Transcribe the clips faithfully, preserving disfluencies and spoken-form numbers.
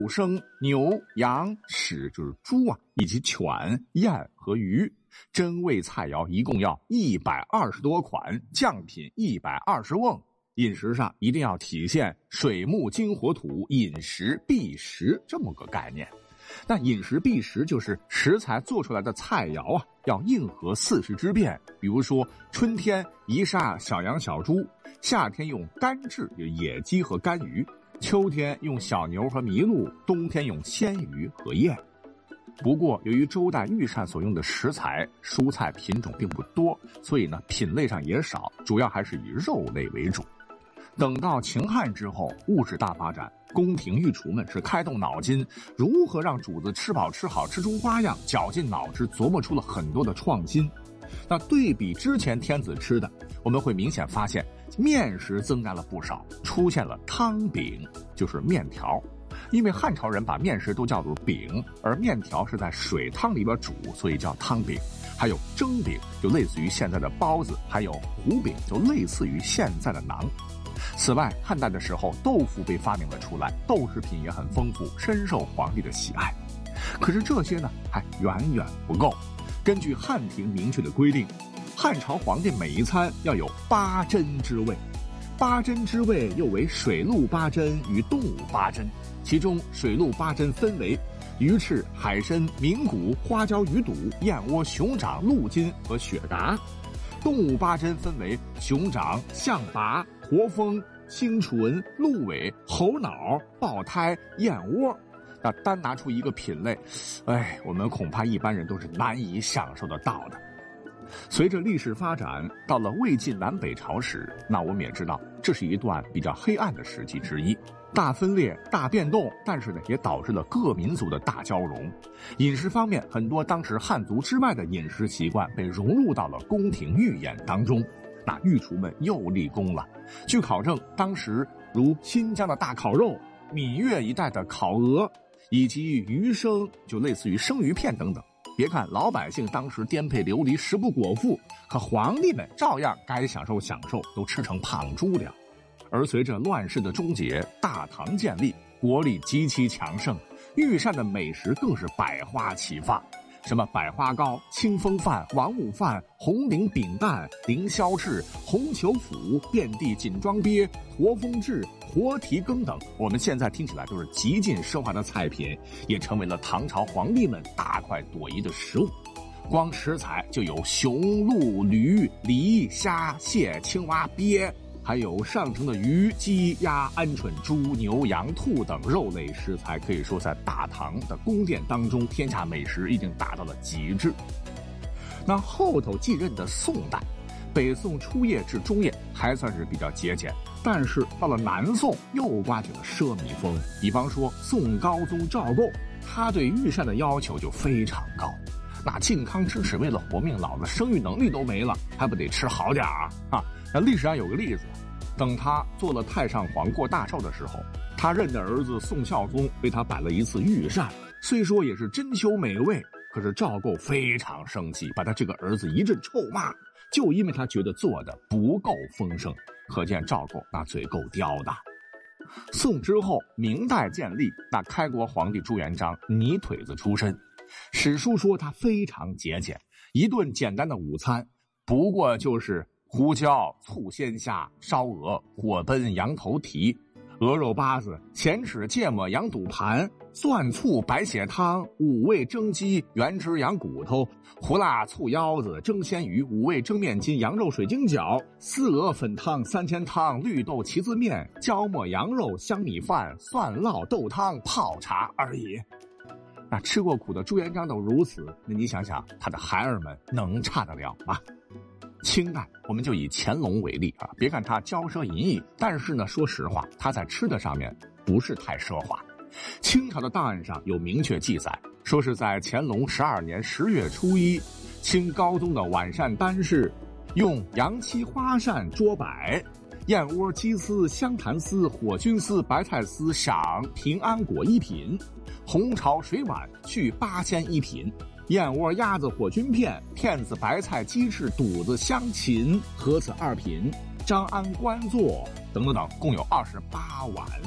生、牛、羊、豕就是猪啊，以及犬、雁和鱼。真味菜肴一共要一百二十多款，酱品一百二十瓮。饮食上一定要体现水木金火土，饮食必食这么个概念。那饮食必食就是食材做出来的菜肴啊，要应和四时之变。比如说春天宜杀小羊小猪，夏天用干雉野鸡和干鱼，秋天用小牛和麋鹿，冬天用鲜鱼和雁。不过由于周代御膳所用的食材蔬菜品种并不多，所以呢品类上也少，主要还是以肉类为主。等到秦汉之后，物质大发展，宫廷御厨们是开动脑筋，如何让主子吃饱吃好，吃出花样，绞尽脑汁琢磨出了很多的创新。那对比之前天子吃的，我们会明显发现面食增加了不少，出现了汤饼，就是面条。因为汉朝人把面食都叫做饼，而面条是在水汤里边煮，所以叫汤饼。还有蒸饼，就类似于现在的包子，还有糊饼，就类似于现在的馕。此外，汉代的时候豆腐被发明了出来，豆制品也很丰富，深受皇帝的喜爱。可是这些呢还远远不够。根据汉廷明确的规定，汉朝皇帝每一餐要有八珍之味，八珍之味又为水陆八珍与动物八珍。其中水陆八珍分为鱼翅、海参、明骨、花椒、鱼肚、燕窝、熊掌、鹿筋和雪蛤；动物八珍分为熊掌、象拔、驼峰、青唇、鹿尾、猴脑、豹胎、燕窝。那单拿出一个品类，哎，我们恐怕一般人都是难以享受得到的。随着历史发展，到了魏晋南北朝时，那我们也知道这是一段比较黑暗的时期之一，大分裂、大变动，但是呢，也导致了各民族的大交融。饮食方面，很多当时汉族之外的饮食习惯被融入到了宫廷御宴当中，那御厨们又立功了。据考证，当时如新疆的大烤肉、闽粤一带的烤鹅，以及鱼生，就类似于生鱼片等等。别看老百姓当时颠沛流离，食不果腹，可皇帝们照样该享受享受，都吃成胖猪了。而随着乱世的终结，大唐建立，国力极其强盛，御膳的美食更是百花齐放，什么百花糕、清风饭、王母饭、红绫饼蛋、凌霄翅、红球府、遍地锦装鳖、驼峰翅、活蹄羹等，我们现在听起来都是极尽奢华的菜品，也成为了唐朝皇帝们大快朵颐的食物。光食材就有熊、鹿、驴、梨、虾、蟹、青蛙、鳖，还有上乘的鱼、鸡、鸭、鹌鹑、猪、牛、羊、兔等肉类食材，可以说在大唐的宫殿当中，天下美食已经达到了极致。那后头继任的宋代，北宋初叶至中叶还算是比较节俭，但是到了南宋又刮起了奢靡风。比方说宋高宗赵构，他对御膳的要求就非常高。那靖康之耻，为了活命，老子生育能力都没了，还不得吃好点儿啊？那历史上有个例子，等他做了太上皇过大寿的时候，他认的儿子宋孝宗为他摆了一次御膳，虽说也是珍馐美味，可是赵构非常生气，把他这个儿子一阵臭骂，就因为他觉得做的不够丰盛。可见赵构那嘴够刁的。宋之后，明代建立，那开国皇帝朱元璋泥腿子出身，史书说他非常节俭，一顿简单的午餐不过就是胡椒、醋鲜虾、烧鹅、火焖羊头蹄、鹅肉巴子、前齿芥末羊肚盘、蒜醋白血汤、五味蒸鸡、原汁羊骨头、胡辣醋腰子、蒸鲜鱼、五味蒸面筋、羊肉水晶饺、丝鹅粉汤、三鲜汤、绿豆旗子面、椒末羊肉、香米饭、蒜烙豆汤、泡茶而已。那吃过苦的朱元璋都如此，那你想想他的孩儿们能差得了吗？清代我们就以乾隆为例啊，别看他骄奢淫逸，但是呢，说实话，他在吃的上面不是太奢华。清朝的档案上有明确记载，说是在乾隆十二年十月初一，清高宗的晚膳单是用洋漆花扇桌摆，燕窝、鸡丝、香檀丝、火菌丝、白菜丝赏平安果一品，红潮水碗去八仙一品，燕窝、鸭子、火菌片、片子、白菜、鸡翅、肚子、香芹合此二品，张安官座等等等，共有二十八碗。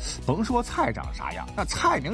甭说菜长啥样，那菜名